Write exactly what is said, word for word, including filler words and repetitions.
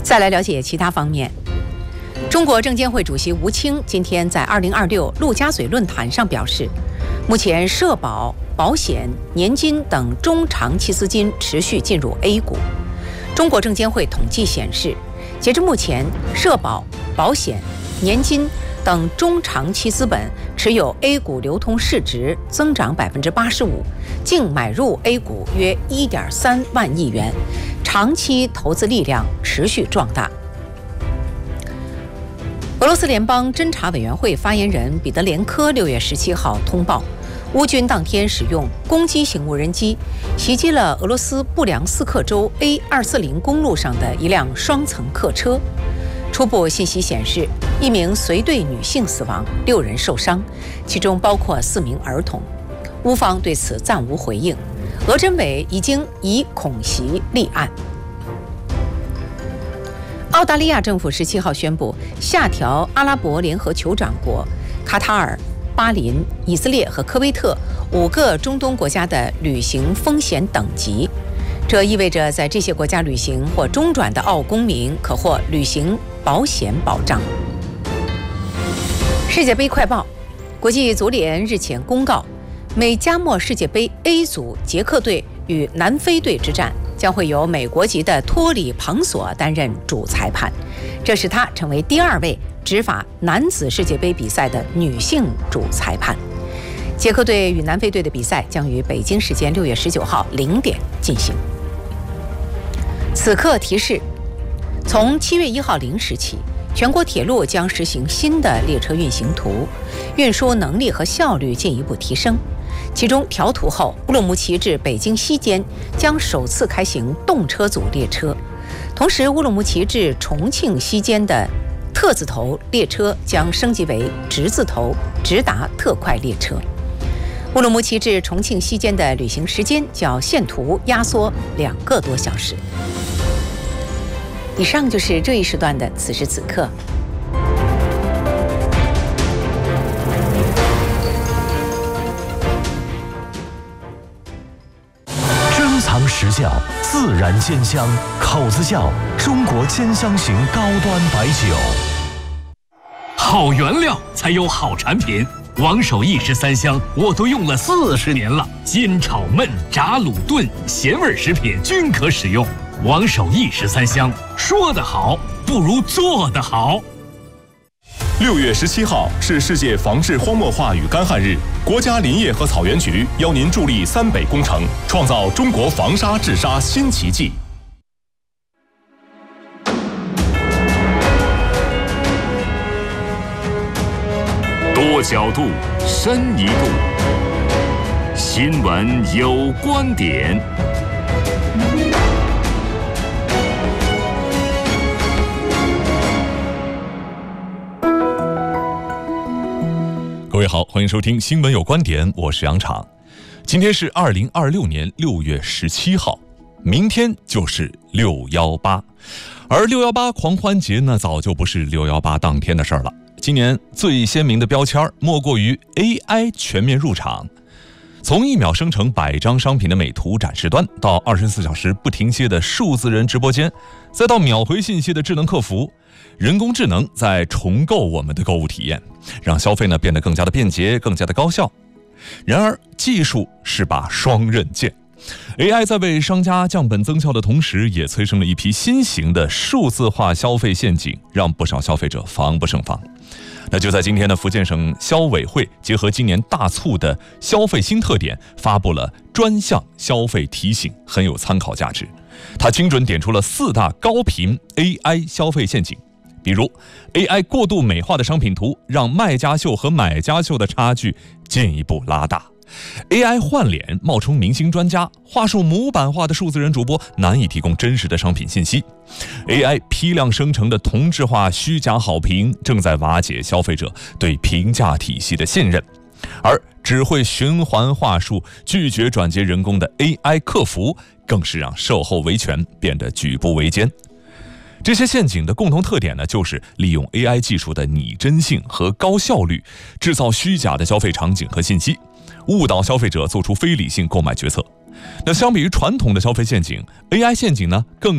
再来了解其他方面。中国证监会主席吴清今天在二零二六陆家嘴论坛上表示，目前社保、保险、年金等中长期资金持续进入 A 股。中国证监会统计显示，截至目前，社保、保险、年金等中长期资本持有 A 股流通市值增长百分之八十五，净买入 A 股约一点三万亿元，长期投资力量持续壮大。俄罗斯联邦侦察委员会发言人彼得连科六月十七号通报，乌军当天使用攻击型无人机袭击了俄罗斯布良斯克州 A 二四零公路上的一辆双层客车。初步信息显示，一名随队女性死亡，六人受伤，其中包括四名儿童。乌方对此暂无回应。俄侦委已经以恐袭立案。澳大利亚政府十七号宣布下调阿拉伯联合酋长国、卡塔尔、巴林、以色列和科威特五个中东国家的旅行风险等级。这意味着在这些国家旅行或中转的澳公民可获旅行保险保障。世界杯快报：国际足联日前公告，美加墨世界杯 A 组捷克队与南非队之战将会由美国籍的托里庞索担任主裁判，这使他成为第二位执法男子世界杯比赛的女性主裁判。捷克队与南非队的比赛将于北京时间六月十九号零点进行。此刻提示：从七月一号零时起，全国铁路将实行新的列车运行图，运输能力和效率进一步提升。其中调图后，乌鲁木齐至北京西间将首次开行动车组列车，同时乌鲁木齐至重庆西间的特字头列车将升级为直字头直达特快列车。乌鲁木齐至重庆西间的旅行时间较现图压缩两个多小时。以上就是这一时段的此时此刻。 珍藏实窖，自然鲜香，口子窖，中国兼香型高端白酒。 好原料才有好产品。王守义十三香我都用了四十年了，煎炒焖炸卤炖咸味食品均可使用。王守义十三香，说得好不如做得好。 六月十七号是世界防治荒漠化与干旱日，国家林业和草原局邀您助力三北工程，创造中国防沙治沙新奇迹。多角度，深一度，新闻有观点。 各位好，欢迎收听新闻有观点，我是杨昶。今天是二零二六年六月十七号，明天就是六幺八，而六幺八狂欢节呢，早就不是六幺八当天的事儿了。今年最鲜明的标签莫过于 A I 全面入场。从一秒生成百张商品的美图展示端，到二十四小时不停歇的数字人直播间，再到秒回信息的智能客服，人工智能在重构我们的购物体验，让消费呢变得更加的便捷，更加的高效。然而，技术是把双刃剑。A I 在为商家降本增效的同时，也催生了一批新型的数字化消费陷阱，让不少消费者防不胜防。那就在今天呢，福建省消委会结合今年大促的消费新特点，发布了专项消费提醒，很有参考价值。它精准点出了四大高频 A I 消费陷阱，比如 A I 过度美化的商品图，让卖家秀和买家秀的差距进一步拉大。A I 换脸冒充明星专家，话术模板化的数字人主播难以提供真实的商品信息。A I 批量生成的同质化虚假好评正在瓦解消费者对评价体系的信任，而只会循环话术、拒绝转接人工的 A I 客服，更是让售后维权变得举步维艰。这些陷阱的共同特点呢，就是利用 A I 技术的拟真性和高效率，制造虚假的消费场景和信息，误导消费者做出非理性购买决策。那相比于传统的消费陷阱， A I 陷阱呢更